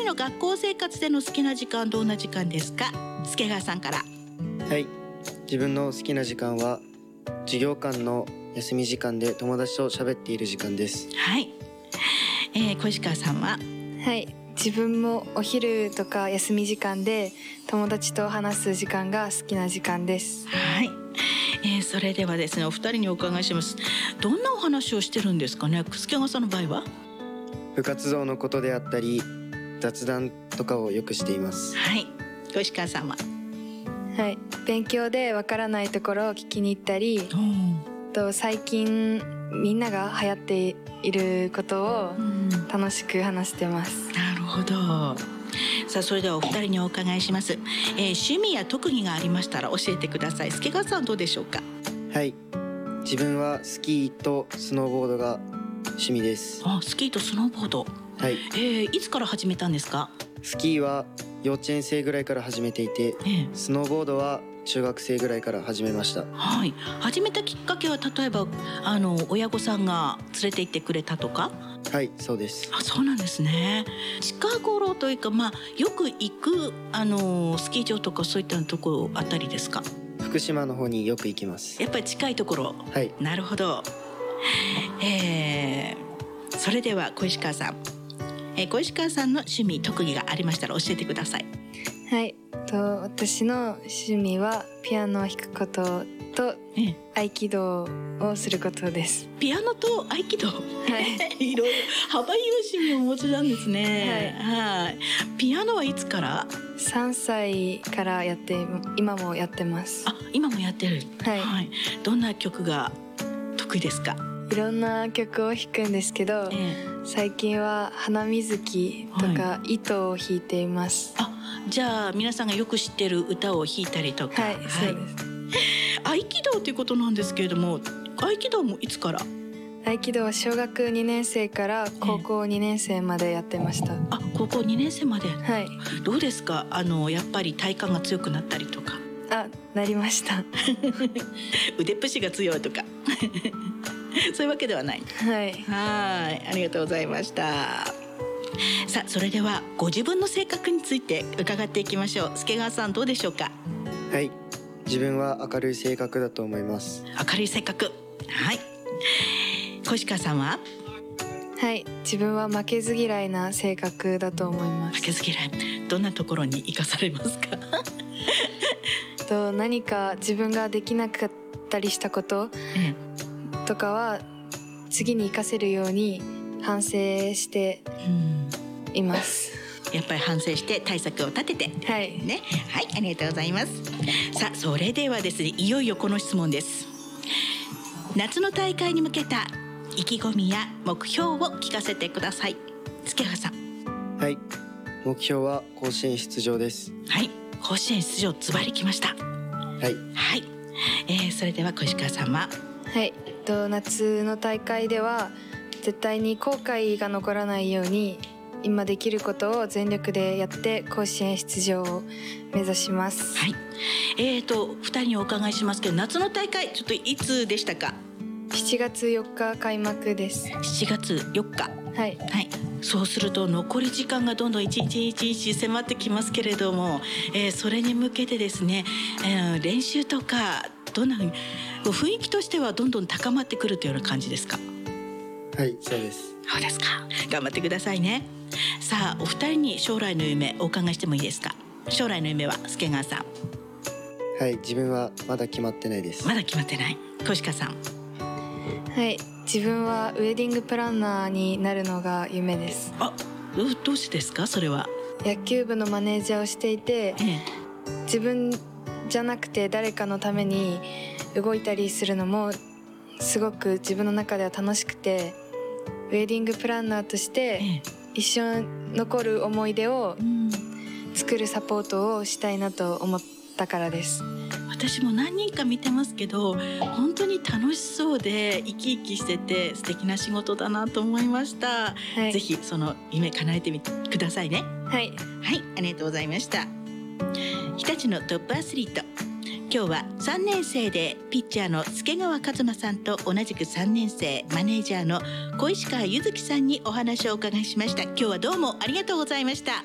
人の学校生活での好きな時間どんな時間ですか？助川さんから。 はい、自分の好きな時間は授業間の休み時間で友達と喋っている時間です。 はい、小石川さんは。 はい、自分もお昼とか休み時間で友達と話す時間が好きな時間です。 はい、それではですね、お二人にお伺いします。どんなお話をしてるんですかね？助川さんの場合は部活動のことであったり雑談とかをよくしています。 はい、小石川さんは。 はい、勉強でわからないところを聞きに行ったり、と最近みんなが流行っていることを楽しく話してます。 なるほど。さあ、それではお二人にお伺いします。趣味や特技がありましたら教えてください。助川さんどうでしょうか？ はい、自分はスキーとスノーボードが趣味です。 スキーとスノーボード。 はい、 いつから始めたんですか？ スキーは幼稚園生ぐらいから始めていて、スノーボードは中学生ぐらいから始めました。 はい、始めたきっかけは例えば親御さんが連れて行ってくれたとか？ はい、そうです。 そうなんですね。近頃というか、よく行くスキー場とかそういったところあたりですか？ 福島の方によく行きます。 やっぱり近いところ。 はい。 なるほど。それでは小石川さん、小石川さんの趣味特技がありましたら教えてください。 はい、私の趣味はピアノを弾くことと合気道をすることです。 ピアノと合気道、いろいろ幅広い趣味をお持ちなんですね。はい。ピアノはいつから？ 3歳からやって今もやってます。 今もやってる。 はい。 どんな曲が得意ですか？ いろんな曲を弾くんですけど、最近は花水木とか糸を弾いています。 じゃあ皆さんがよく知ってる歌を弾いたりとか。 はい、そうです。 合気道ということなんですけれども、合気道もいつから？ 合気道は小学2年生から高校2年生までやってました。 高校2年生まで。 はい。 どうですか？やっぱり体幹が強くなったりとか。 なりました。 腕っぷしが強いとか。そういうわけではない。 はい。 ありがとうございました。さあ、それではご自分の性格について伺っていきましょう。助川さんどうでしょうか？ はい、自分は明るい性格だと思います。 明るい性格。はい。小石川さんは？ はい、自分は負けず嫌いな性格だと思います。 負けず嫌い。どんなところに生かされますか？ 何か自分ができなかったりしたこととかは次に生かせるように反省しています。 やっぱり反省して対策を立てて、ね、はい、ありがとうございます。さあ、それではですね、いよいよこの質問です。夏の大会に向けた意気込みや目標を聞かせてください。助川さん。 はい、目標は甲子園出場です。 はい、甲子園出場ズバリきました。 はい。 はい。それでは小石川さんは？ はい、夏の大会では絶対に後悔が残らないように今できることを全力でやって甲子園出場を目指します。 はい。2人にお伺いしますけど、夏の大会ちょっといつでしたか ？7月4日開幕です。 7月4日。 はい。 はい。そうすると残り時間がどんどん一日一日迫ってきますけれども、それに向けてですね、練習とかどんなふうに雰囲気としてはどんどん高まってくるというような感じですか？ はい、そうです。 そうですか。頑張ってくださいね。さあ、お二人に将来の夢お伺いしてもいいですか？将来の夢は助川さん。 はい、自分はまだ決まってないです。 まだ決まってない。小石川さん。 はい、自分はウェディングプランナーになるのが夢です。 どうしてですか？それは。 野球部のマネージャーをしていて、自分じゃなくて誰かのために動いたりするのもすごく自分の中では楽しくて、ウェディングプランナーとして一生残る思い出を作るサポートをしたいなと思ったからです。 私も何人か見てますけど、本当に楽しそうで生き生きしてて素敵な仕事だなと思いました。はい、ぜひその夢叶えてみてくださいね。 はい、 はい、ありがとうございました。日立のトップアスリート、今日は3年生でピッチャーの助川一馬さんと同じく3年生マネージャーの小石川柚月さんにお話をお伺いしました。今日はどうもありがとうございました。